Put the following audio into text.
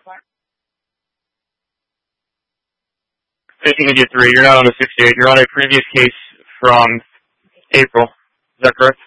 1583. You're not on the 68. You're on a previous case from April. Is that correct?